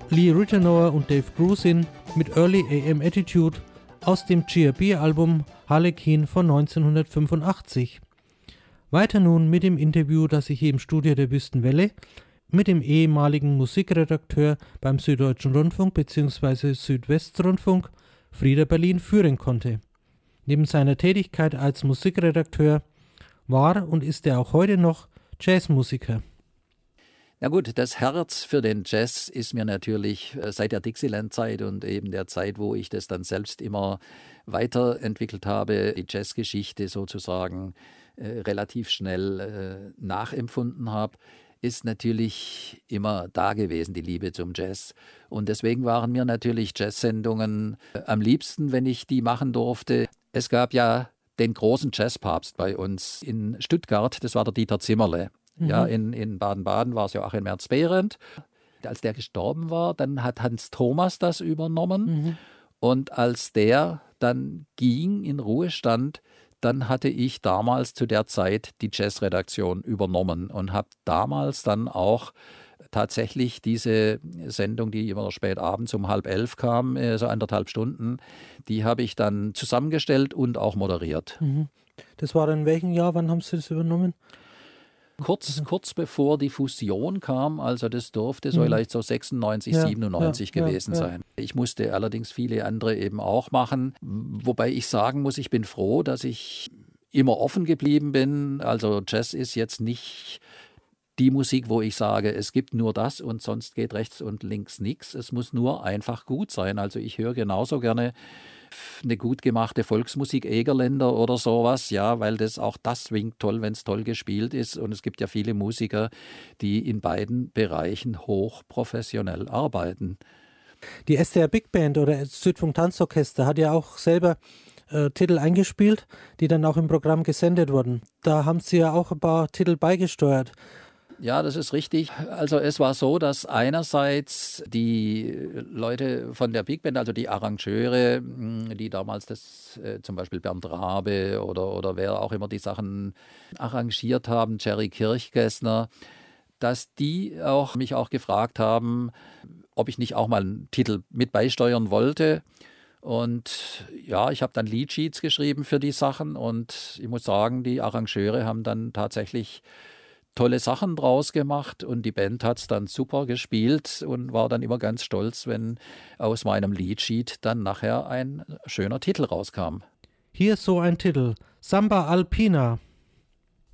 Lee Ritenour und Dave Grusin mit Early AM Attitude aus dem GRB-Album Harlequin von 1985. Weiter nun mit dem Interview, das ich hier im Studio der Wüstenwelle mit dem ehemaligen Musikredakteur beim Süddeutschen Rundfunk bzw. Südwestrundfunk Frieder Berlin führen konnte. Neben seiner Tätigkeit als Musikredakteur war und ist er auch heute noch Jazzmusiker. Na gut, das Herz für den Jazz ist mir natürlich seit der Dixieland-Zeit und eben der Zeit, wo ich das dann selbst immer weiterentwickelt habe, die Jazzgeschichte sozusagen relativ schnell nachempfunden habe, ist natürlich immer da gewesen, die Liebe zum Jazz. Und deswegen waren mir natürlich Jazzsendungen am liebsten, wenn ich die machen durfte. Es gab ja den großen Jazzpapst bei uns in Stuttgart, das war der Dieter Zimmerle. Ja, in Baden-Baden war es Joachim Merz-Behrendt. Als der gestorben war, dann hat Hans Thomas das übernommen. Und als der dann ging in Ruhestand, dann hatte ich damals zu der Zeit die Jazzredaktion übernommen und habe damals dann auch tatsächlich diese Sendung, die immer spät abends um 10:30 kam, so 1,5 Stunden, die habe ich dann zusammengestellt und auch moderiert. Das war in welchem Jahr? Wann haben Sie das übernommen? Kurz bevor die Fusion kam, also das dürfte so vielleicht so 96, 97 gewesen sein. Ich musste allerdings viele andere eben auch machen, wobei ich sagen muss, ich bin froh, dass ich immer offen geblieben bin. Also Jazz ist jetzt nicht die Musik, wo ich sage, es gibt nur das und sonst geht rechts und links nichts. Es muss nur einfach gut sein. Also ich höre genauso gerne eine gut gemachte Volksmusik, Egerländer oder sowas, ja, weil das swingt toll, wenn es toll gespielt ist. Und es gibt ja viele Musiker, die in beiden Bereichen hochprofessionell arbeiten. Die SDR Big Band oder Südfunk Tanzorchester hat ja auch selber Titel eingespielt, die dann auch im Programm gesendet wurden. Da haben Sie ja auch ein paar Titel beigesteuert. Ja, das ist richtig. Also es war so, dass einerseits die Leute von der Big Band, also die Arrangeure, die damals das zum Beispiel Bernd Rabe oder wer auch immer die Sachen arrangiert haben, Jerry Kirchgessner, dass die mich auch gefragt haben, ob ich nicht auch mal einen Titel mit beisteuern wollte. Und ja, ich habe dann Leadsheets geschrieben für die Sachen und ich muss sagen, die Arrangeure haben dann tatsächlich tolle Sachen draus gemacht und die Band hat es dann super gespielt und war dann immer ganz stolz, wenn aus meinem Leadsheet dann nachher ein schöner Titel rauskam. Hier ist so ein Titel, Samba Alpina.